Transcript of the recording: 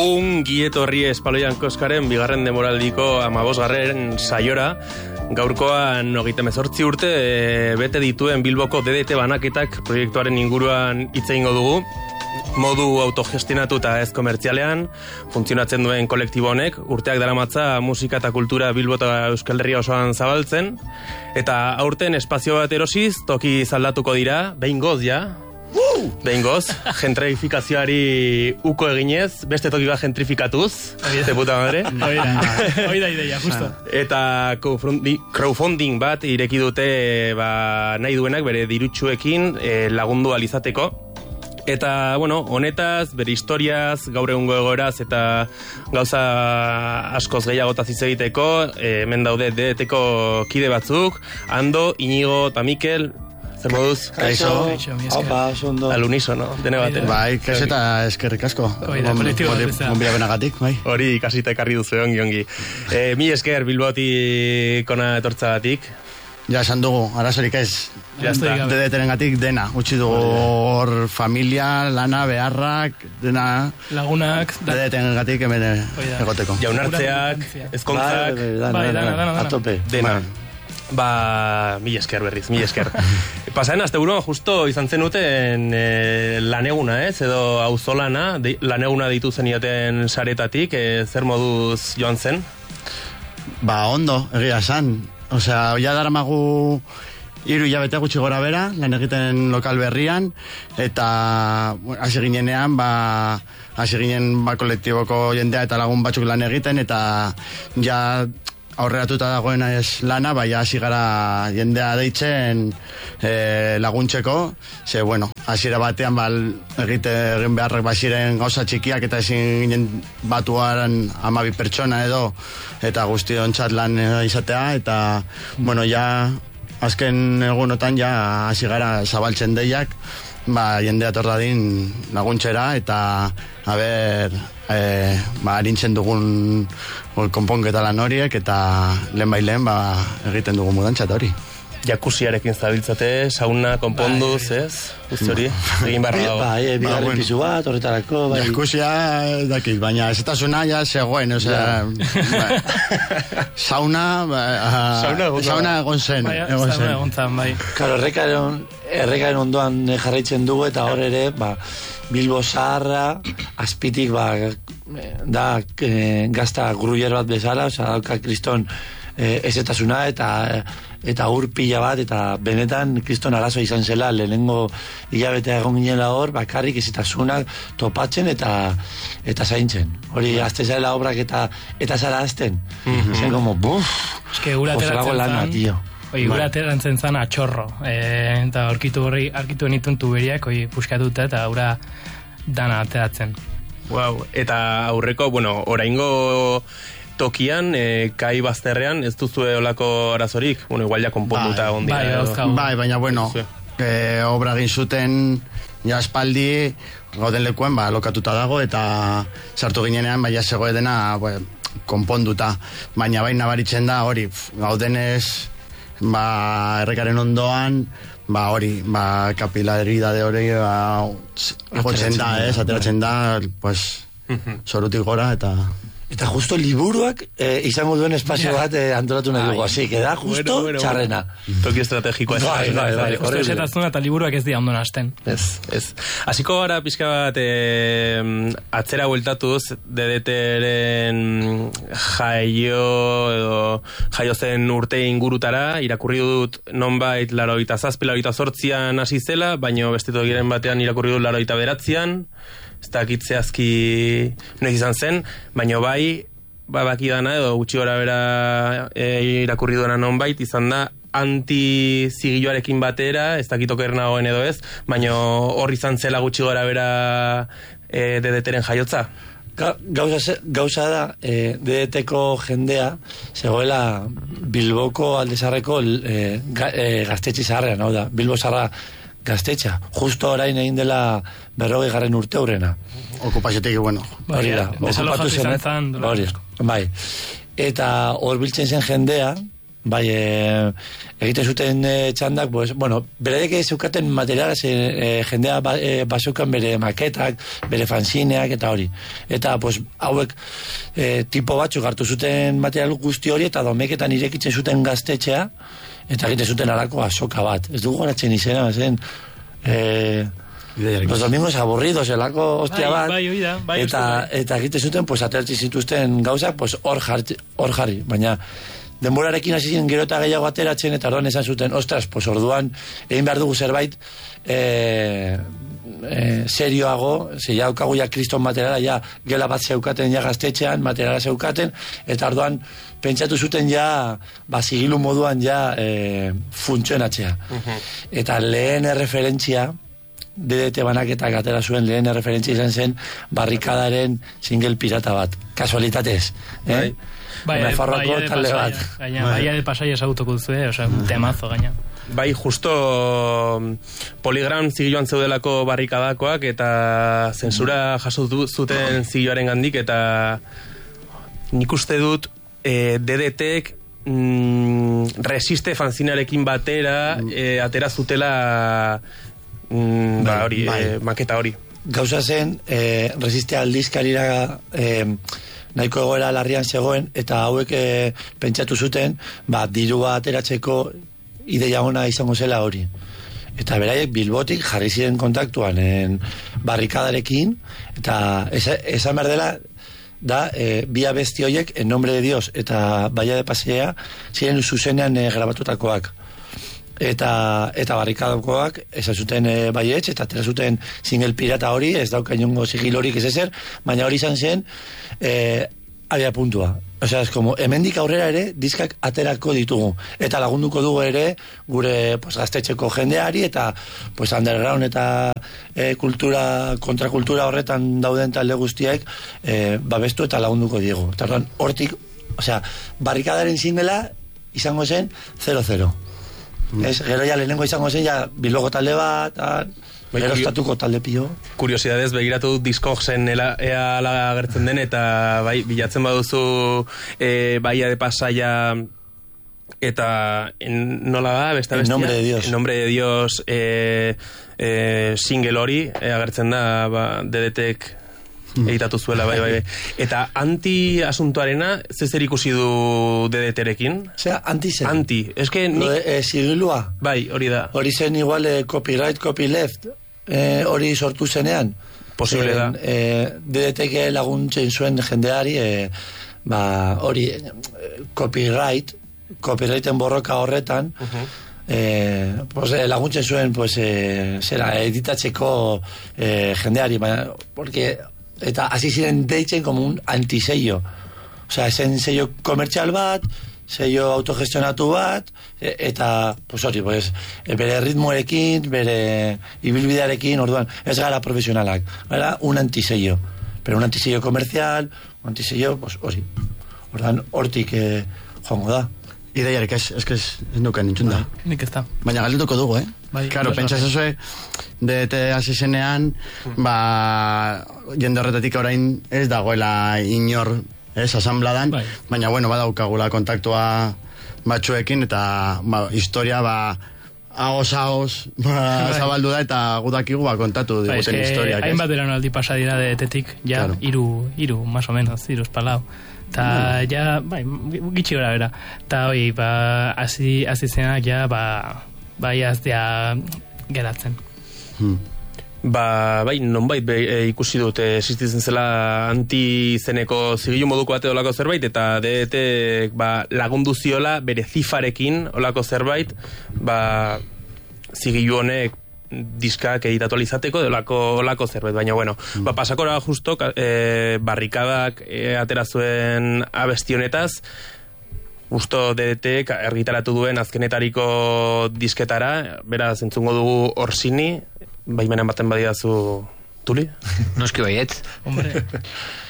Ongi etorri Espaloian Koskaren bigarren demoraldiko 15. saiora. Gaurkoan 38 urte bete dituen Bilboko DDT banaketak proiektuaren inguruan hitz egingo dugu. Modu autogestionatu eta ez komertzialean funtzionatzen duen kolektibo honek urteak daramatza musika eta kultura Bilbo eta Euskal Herria osoan zabaltzen, eta aurten espazio bat erosiz toki zaldatuko dira, behingoz ja. Behingoz, gentrifikazioari uko eginez, beste toki bat gentrifikatuz, de puta madre. Hoi da ideia, justo. Eta crowdfunding bat ireki dute nahi duenak bere dirutsuekin lagundu alizateko. Eta, bueno, honetaz, bere historiaz, gaur egungo egoeraz eta gauza askoz gehiagotaz hitz egiteko, hemen daude DDTko kide batzuk, Ando, Inigo eta Mikel. Zer moduz? Kaixo. Opa, sondo. Al unisono, dene baten. Bai, kaixo eta eskerrik asko. Gonbia benagatik, bai. Hori ikasita ekarri duzu ongi. Mi esker Bilbotik ona etortzagatik. Ja, esan dugu, arazorik ez. DDTren gatik dena. Utsi dugu hor familia, lana, beharrak, dena. Lagunak. DDTren gatik hemen egoteko. Jaunartzeak, ezkontzak. Bai, dana. Atope. Dena. Mi esker berriz, mi esker. Pasaen asteburuan justo izan zenuten laneguna, edo auzolana, laneguna deitu zenioten saretatik, zer moduz joan zen? Ondo, egia esan. Osea, ja daramagu 3 hilabete gutxi gora bera, lan egiten lokal berrian, eta hasi ginenean, hasi ginen kolektiboko jendea eta lagun batzuk lan egiten, eta ja aurreratuta dagoena ez lana, ja hasi gara jendea deitzen laguntzeko, ze, bueno, hasiera batean egin beharrak basiren gauza txikiak eta ezin ginen batuaren 12 pertsona edo, eta guztiontzat lan izatea, eta, bueno, ja azken egunotan ja hasi gara zabaltzen deiak, jendea tordadin laguntzera, eta harintzen dugun konponketa lan horiek, eta lehen egiten dugun mudantza hori. Jakuziarekin zabiltzate, sauna, konponduz, ez? Guzti hori, egin barra dago. Bigarren pisu bat, horretarako. Jakuzia dakit, baina ez eta zuna ja zegoen, osea... Sauna egon zen. Sauna egon zen, bai. Karo, errekaren ondoan jarraitzen dugu, eta hor ere, Bilbo Zaharra, azpitik, da gazta gruyero bat bezala, osea, dauka kriston ezetasuna, eta ur pila bat, eta benetan kriston arazo izan zela, lehenengo hilabetea egon ginela hor, bakarrik ezitasunak topatzen eta zaintzen. Hori, azte zela obrak eta zara azten. Zen como, eske gura ateratzen zan, gura ateratzen zan atxorro, eta aurkitu nituen tuberiak, puskatuta, eta gura dana ateratzen. Wow, eta aurreko, oraingo tokian, kai bazterrean, ez duzu olako arazorik? Igual ja konponduta gondia. Bai, baina, obra egin zuten, ja espaldi, gauden lekuen, lokatuta dago, eta sartu ginenean, ja zegoe dena, konponduta. Baina, nabaritzen da, hori, gaudenez, errekaren ondoan, hori, kapilaridade hori, ateratzen da, zorutik gora, Eta justo liburuak izango duen espazio bat antolatu nahi dugu, así que da justo txarrena. Toki estrategikoa. Bai, justo esatazuna eta liburuak ez dira ondo nasten. Ez. Hasiko gara pixka bat atzera bueltatuz DDTren jaio zen urte ingurutara, irakurri dut nonbait 87, 88an hasi zela, baino besteto giren batean irakurri dut 89an, ez dakit zehazki noiz izan zen, baina baki dana edo gutxi gora bera irakurri duena nonbait izan da anti-zigiloarekin batera, ez dakit oker nagoen edo ez, baina hor izan zela gutxi gora bera DDTren jaiotza. Gauza da, DDTko jendea zegoela Bilboko Aldezarreko gaztetxe zaharrean, hau da, Bilbo Zaharra gaztetxa, justo orain egin dela 40. urte aurrena. Okupaziotik, hori da, okupatu zen, bai. Eta hor biltzen zen jendea, bai, egiten zuten txandak, pues, bueno, beredek zeukaten materialaz, jendea bazeukan bere maketak, bere fanzineak eta hori. Eta, pues, hauek tipo batzuk hartu zuten material guzti hori, eta domeketan irekitzen zuten gaztetxea, eta egiten zuten alako azoka bat. Ez dugu goratzen izena, zen... Los domingos aburridos, elako hostia bat, eta egiten zuten, pues, atertzi zituzten gauzak, pues, hor jarri, baina denborarekin hasi ziren gero eta gehiago ateratzen, eta orduan esan zuten, ostras, pues, orduan egin behar dugu zerbait serioago, ze ja daukagu ja kriston materiala, ja gela bat zeukaten ja gaztetxean, materiala zeukaten, eta orduan pentsatu zuten ja zigilu moduan ja funtzionatzea. Eta lehen referentzia DDT banaketak atera zuen lehen referentzia izan zen barrikadaren single pirata bat. Kasualitatez. Nafarroako talde bat. Baia de Pasaias autoko duzu, un temazo gaina. Bai, justo Poligram zigiloan zeudelako barrikadakoak eta zensura jaso zuten zigiloaren gandik, eta nik uste dut DDTek resiste fanzinarekin batera atera zutela hori, maketa hori. Gauza zen, resiste aldizkarira nahiko egoera larrian zegoen, eta hauek pentsatu zuten, dirua ateratzeko ideia ona izango zela hori. Eta beraiek Bilbotik jarri ziren kontaktuan barrikadarekin, eta esan behar dela, bi abesti horiek, En nombre de Dios eta Baia de Pasea, ziren zuzenean grabatutakoak. Eta barrikadakoak esan zuten baietz, eta atera zuten single pirata hori, ez dauka inongo sigil horik ez ezer, baina hori izan zen abia puntua. Osea, ez como, hemendik aurrera ere diskak aterako ditugu, eta lagunduko dugu ere gure gaztetxeko jendeari, eta underground eta kontrakultura horretan dauden talde guztiek babestu eta lagunduko diegu. Eta hortik, osea, barrikadaren singlea izango zen 0-0. Gero ja lehenengo izango zen ja Bilboko talde bat, gero estatuko talde pio. Kuriosidadez, begiratu Discogsen ea ala agertzen den, eta bai, bilatzen baduzu Baia de Pasaia eta nola da, besta bestia? En nombre de Dios single hori agertzen da DDTek editatu zuela, bai. Eta anti-asuntoarena, zer ikusi du DDT-rekin? Osea, anti-zen. Anti. Ez que nik... Sigilua. Bai, hori da. Hori zen igual copyright, copyleft, hori sortu zenean. Posible da. DDT-ke laguntzen zuen jendeari, hori copyrighten borroka horretan, laguntzen zuen, editatzeko jendeari, porque... Eta hasi ziren deitzen como un antisello. Osea, esen sello komertzial bat, sello autogestionatu bat, eta, hori, bere ritmoerekin, bere ibilbidearekin, orduan, ez gara profesionalak. Gara, un antisello. Pero un antisello comercial, un antisello, hori. Orduan, hortik joango da. Ideiarik ez nuken nintzun da. Nik ez da. Baina galdetuko dugu, Claro, pentsa zezue, DDT hasi zenean, jende horretatik orain ez dagoela inor, asambladan, baina, badaukagula kontaktua batzuekin, eta historia, ahoz, zabaldu da, eta gudakigu kontatu diguten historiak. Hain bat eranaldi pasadira DDT-tik, ja, iru, más o menos, iru espalau. Eta, ja, gitxi gora bera. Eta, hasi zenak, ja, aztea geratzen. Nonbait ikusi dute existitzen zela antizeneko zigilu moduko bate olako zerbait, eta DDT lagundu ziola bere zifarekin olako zerbait, zigilu honek diskak editatu alizateko olako zerbait, baina pasakora justo barrikadak atera zuen abesti honetaz, justo DDTek argitaratu duen azkenetariko disketara, beraz entzungo dugu Orsini, baimenen baten badidazu Tuli? Noski baiet. Hombre.